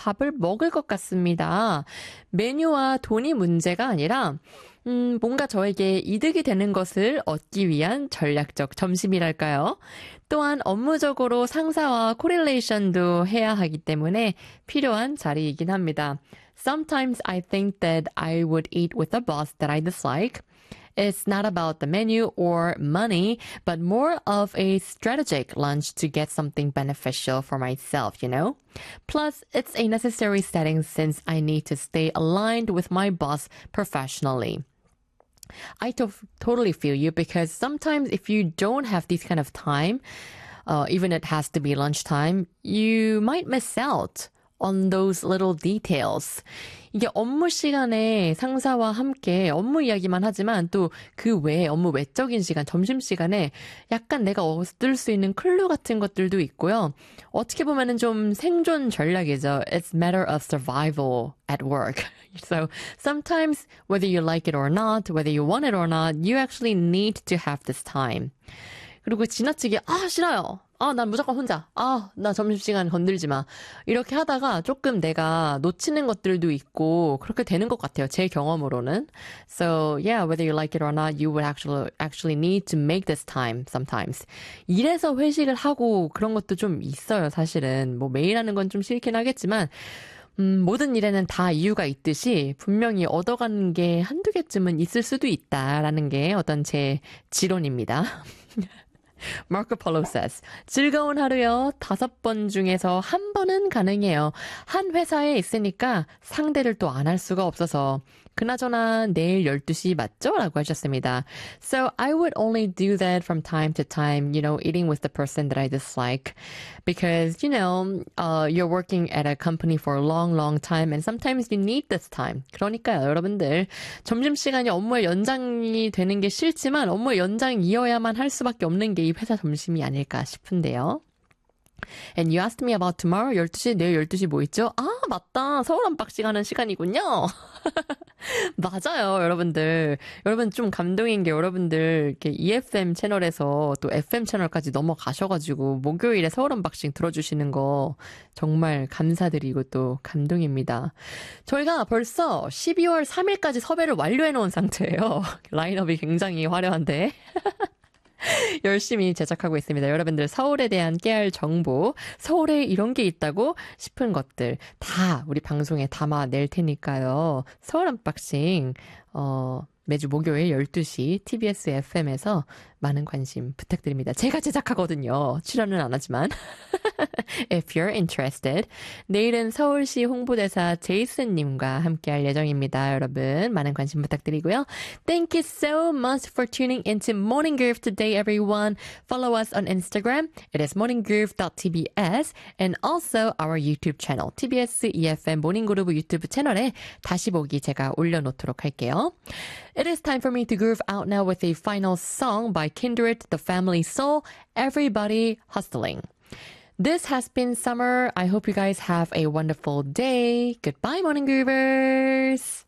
밥을 먹을 것 같습니다. 메뉴와 돈이 문제가 아니라 뭔가 저에게 이득이 되는 것을 얻기 위한 전략적 점심이랄까요? 또한 업무적으로 상사와 코릴레이션도 해야 하기 때문에 필요한 자리이긴 합니다. Sometimes I think that I would eat with a boss that I dislike. It's not about the menu or money, but more of a strategic lunch to get something beneficial for myself, you know? Plus, it's a necessary setting since I need to stay aligned with my boss professionally. I totally feel you because sometimes if you don't have this kind of time, even it has to be lunchtime, you might miss out on those little details. 이게 업무 시간에 상사와 함께 업무 이야기만 하지만 또 그 외에 업무 외적인 시간, 점심시간에 약간 내가 얻을 수 있는 클루 같은 것들도 있고요. 어떻게 보면은 좀 생존 전략이죠. It's matter of survival at work. So sometimes whether you like it or not, whether you want it or not, you actually need to have this time. 그리고 지나치게 싫어요. 난 무조건 혼자. 나 점심시간 건들지 마. 이렇게 하다가 조금 내가 놓치는 것들도 있고 그렇게 되는 것 같아요. 제 경험으로는. So yeah, whether you like it or not, you would actually need to make this time sometimes. 이래서 회식을 하고 그런 것도 좀 있어요, 사실은. 뭐 매일 하는 건 좀 싫긴 하겠지만 모든 일에는 다 이유가 있듯이 분명히 얻어가는 게 한두 개쯤은 있을 수도 있다라는 게 어떤 제 지론입니다. Marco Polo says, 즐거운 하루요. 5번 중에서 한 번은 가능해요. 한 회사에 있으니까 상대를 또 안 할 수가 없어서. 그나저나 내일 12시 맞죠? 라고 하셨습니다. So I would only do that from time to time, eating with the person that I dislike. Because, you're working at a company for a long, long time and sometimes you need this time. 그러니까요, 여러분들. 점심시간이 업무의 연장이 되는 게 싫지만 업무의 연장이어야만 할 수밖에 없는 게 이 회사 점심이 아닐까 싶은데요. And you asked me about tomorrow, 12시, 내일 12시 뭐 있죠? 맞다. 서울 언박싱 하는 시간이군요. 맞아요, 여러분들. 여러분 좀 감동인 게 여러분들 이렇게 EFM 채널에서 또 FM 채널까지 넘어가셔가지고 목요일에 서울 언박싱 들어주시는 거 정말 감사드리고 또 감동입니다. 저희가 벌써 12월 3일까지 섭외를 완료해놓은 상태예요. 라인업이 굉장히 화려한데. 열심히 제작하고 있습니다. 여러분들 서울에 대한 깨알 정보, 서울에 이런 게 있다고 싶은 것들 다 우리 방송에 담아낼 테니까요. 서울 언박싱 매주 목요일 12시 TBS FM에서 많은 관심 부탁드립니다. 제가 제작하거든요. 출연은 안 하지만. If you're interested. 내일은 서울시 홍보대사 제이슨님과 함께할 예정입니다. 여러분 많은 관심 부탁드리고요. Thank you so much for tuning into Morning Groove today, everyone. Follow us on Instagram. It is morninggroove.tbs and also our YouTube channel, TBS EFM 모닝그루브 유튜브 채널에 다시 보기 제가 올려놓도록 할게요. It is time for me to groove out now with a final song by Kindred, The Family Soul, Everybody Hustling. This has been Summer. I hope you guys have a wonderful day. Goodbye, Morning Groovers!